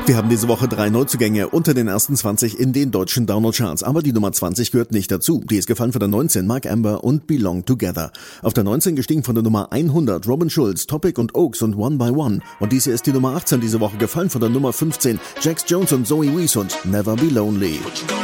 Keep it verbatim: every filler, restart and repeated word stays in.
Wir haben diese Woche drei Neuzugänge unter den ersten zwanzig in den deutschen Download-Charts. Aber die Nummer zwanzig gehört nicht dazu. Die ist gefallen von der neunzehn, Mark Amber und Belong Together. Auf der neunzehn gestiegen von der Nummer hundert, Robin Schulz, Topic und Oaks und One by One. Und diese ist die Nummer achtzehn diese Woche gefallen von der Nummer fünfzehn, Jax Jones und Zoe Wees und Never Be Lonely.